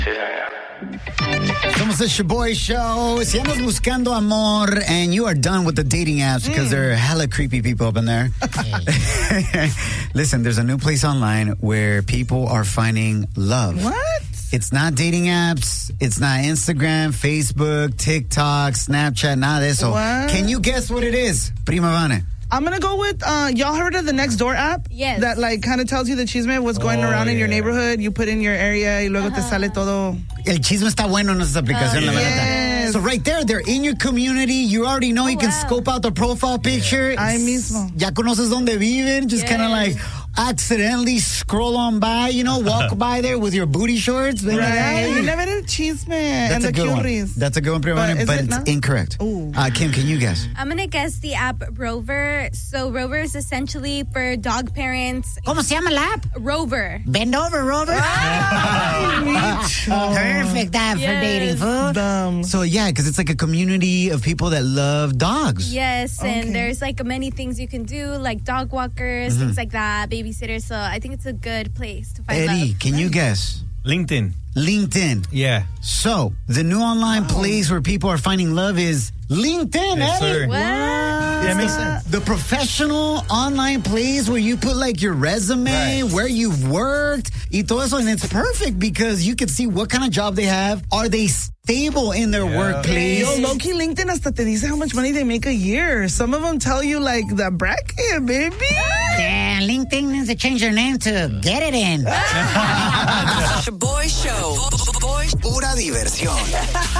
Somos the Shaboy Show. Si andas buscando amor and you are done with the dating apps because there are hella creepy people up in there. Listen, there's a new place online where people are finding love. What? It's not dating apps. It's not Instagram, Facebook, TikTok, Snapchat, nada de eso. What? Can you guess what it is, Prima Vane? I'm going to go with, y'all heard of the Nextdoor app? Yes. That, like, kind of tells you the chisme, what's going around in your neighborhood. You put in your area y luego te sale todo. El chisme está bueno en esas aplicaciones, la verdad. Yes. So right there, they're in your community. You already know you can scope out the profile picture. Ahí mismo. Ya conoces donde viven. Just kind of like accidentally scroll on by, you know, walk by there with your booty shorts. Right. You never did chisme. That's and a the good one. curies. That's a good one, Prima, but it's incorrect. Kim, can you guess? I'm going to guess the app Rover. So Rover is essentially for dog parents. ¿Cómo se llama la app? Rover. Bend over, Rover. Perfect app for dating, food. So, yeah, because it's like a community of people that love dogs. Yes, and there's like many things you can do, like dog walkers, things like that, babysitters. So I think it's a good place to find Eddie, love. can you guess? LinkedIn. Yeah. So, the new online place where people are finding love is LinkedIn, Yes, Eddie. sir. What? Yeah, it makes sense. The professional online place where you put like your resume, where you've worked, y todo eso, and it's perfect because you can see what kind of job they have. Are they stable in their workplace? Yo, low-key LinkedIn hasta te dice how much money they make a year. Some of them tell you like the bracket, baby. Yeah, LinkedIn needs to change their name to Get It In. Shaboy Show. Pura diversión.